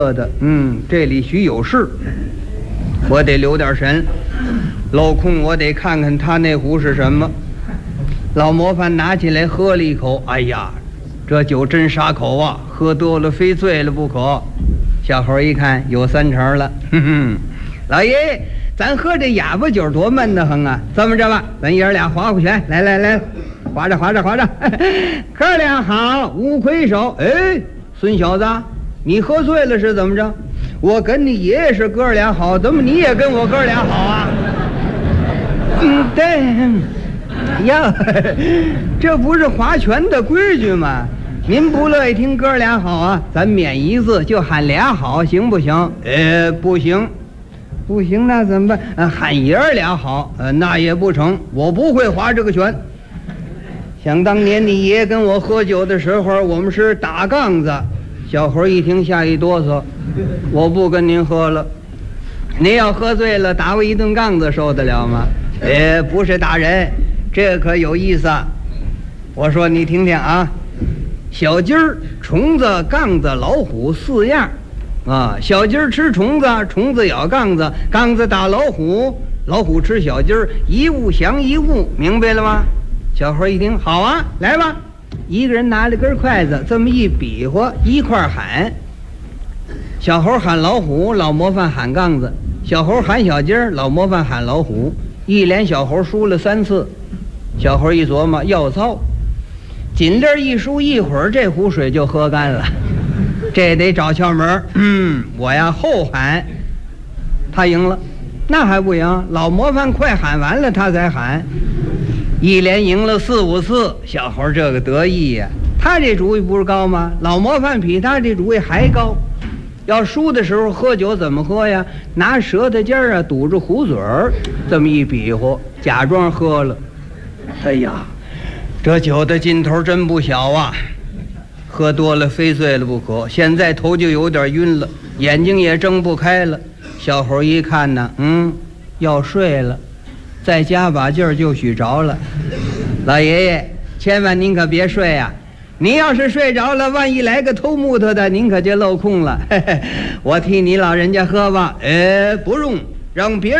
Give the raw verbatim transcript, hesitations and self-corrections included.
的，嗯，这里许有事，我得留点神。镂空我得看看他那壶是什么。老模范拿起来喝了一口，哎呀，这酒真杀口啊！喝多了非醉了不可。小猴一看有三成了，哼哼，老爷爷，咱喝这哑巴酒多闷得很啊！这么着吧，咱爷儿俩划划拳，来来来，划着划着划着，哥俩好，五魁首。哎，孙小子，你喝醉了是怎么着？我跟你爷爷是哥俩好，怎么你也跟我哥俩好啊？嗯，对呀，这不是划拳的规矩吗？您不乐意听哥俩好啊，咱免一字就喊俩好，行不行？呃，不行，不行，那怎么办？呃、喊爷儿俩好，呃，那也不成，我不会划这个拳。想当年你爷跟我喝酒的时候，我们是打杠子。小猴一听吓一哆嗦，我不跟您喝了。您要喝醉了打我一顿杠子受得了吗？呃，不是打人，这可有意思啊。我说你听听啊，小鸡儿、虫子、杠子、老虎四样啊。小鸡儿吃虫子，虫子咬杠子，杠子打老虎，老虎吃小鸡儿，一物降一物，明白了吗？小猴一听，好啊，来吧。一个人拿了根筷子，这么一比划，一块喊。小猴喊老虎，老模范喊杠子；小猴喊小鸡儿，老模范喊老虎。一连小猴输了三次。小猴一琢磨，要操，紧这一输一会儿，这壶水就喝干了。这得找窍门。嗯，我呀后喊，他赢了。那还不赢？老模范快喊完了，他才喊。一连赢了四五次，小猴这个得意呀、啊！他这主意不是高吗？老模范比他这主意还高。要输的时候喝酒怎么喝呀？拿舌头尖儿啊堵住壶嘴儿，这么一比划，假装喝了。哎呀，这酒的劲头真不小啊！喝多了非醉了不可。现在头就有点晕了，眼睛也睁不开了。小猴一看呢，嗯，要睡了。再加把劲儿就许着了。老爷爷，千万您可别睡呀、啊！您要是睡着了，万一来个偷木头的，您可就漏空了。嘿嘿，我替你老人家喝吧。呃，不用，让别人。